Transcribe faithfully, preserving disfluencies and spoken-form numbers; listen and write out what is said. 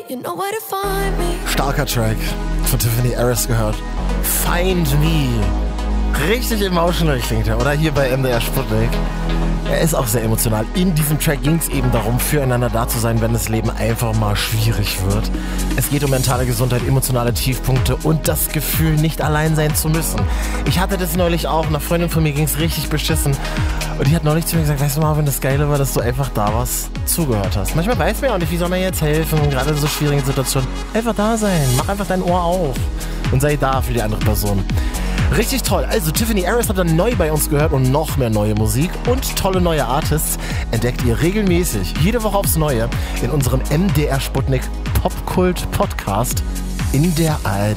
Starker Track von Tiffany Harris gehört. Find Me. Richtig emotional klingt er, oder? Hier bei M D R Sputnik. Er ist auch sehr emotional. In diesem Track ging es eben darum, füreinander da zu sein, wenn das Leben einfach mal schwierig wird. Es geht um mentale Gesundheit, emotionale Tiefpunkte und das Gefühl, nicht allein sein zu müssen. Ich hatte das neulich auch. Einer Freundin von mir ging es richtig beschissen. Und die hat neulich zu mir gesagt, weißt du mal, wenn das Geile war, dass du einfach da warst, zugehört hast. Manchmal weiß man ja auch nicht, wie soll man jetzt helfen, gerade in so schwierigen Situationen. Einfach da sein, mach einfach dein Ohr auf und sei da für die andere Person. Richtig toll. Also Tiffany Harris habt ihr neu bei uns gehört und noch mehr neue Musik und tolle neue Artists entdeckt ihr regelmäßig, jede Woche aufs Neue, in unserem M D R Sputnik Popkult Podcast in der A R D